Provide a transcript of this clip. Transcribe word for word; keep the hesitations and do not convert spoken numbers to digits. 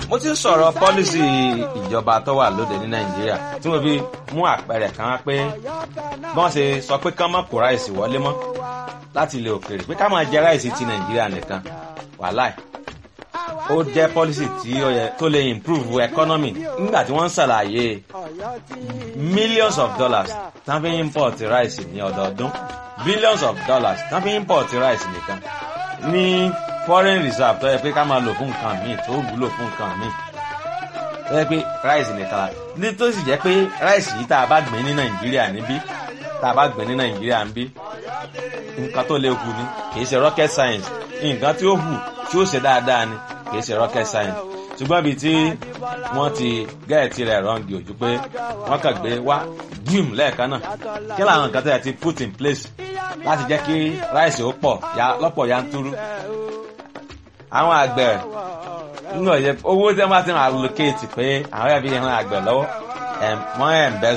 mo ti ń sọ̀rọ̀ pọ́lísì ìjọba tó wà lóde ní nàìjíríà tí mo fi mú àpẹẹrẹ kan wá pé wọ́n ṣe sọ pé kán má kó ráìsì wọlé mọ́ láti ilẹ̀ òkèèrè pé ká máa jẹ ráìsì ti nàìjíríà nìkan wàláì ó jẹ́ pọ́lísì tí ó yẹ tó lè improve economy nígbà tí wọ́n ń ṣàlàyé millions of dollars tán fi import ráìsì ní ọdọọdún billions of dollars tán fi import ráìsì nìkan ní foreign reserve tó yẹ pé ká máa lò fún nǹkan míì tó wúlò fún nǹkan míì tó yẹ pé ráìsì nìkan ní tó sì jẹ́ pé ráìsì yìí tá a bá gbìn ní nàìjíríà níbí tá a bá gbìn ní nàìjíríà níbí nǹkan tó lè hù ni kì í ṣe rocket science nǹkan tí ó hù tí ó ṣe dáadáa ni kì í ṣe rocket science ṣùgbọ́n ibi tí wọ́n ti gẹ́ẹ̀tì rẹ̀ rọ́ǹgì ojú pé wọ́n kàn gbé wá gíìm lẹ́ẹ̀kan náà kí làwọn nǹkan tó yẹ ti put in place láti jẹ́ kí ráìsì ó pọ̀ lọ́pọ̀ yanturu àwọn àgbẹ̀ nínú ọ̀yẹ́ owó tí wọ́n bá ti máa allocate pé àwọn ẹbí ìran àgbẹ̀ lọ́wọ́ wọ́n ẹ̀ ń bẹ́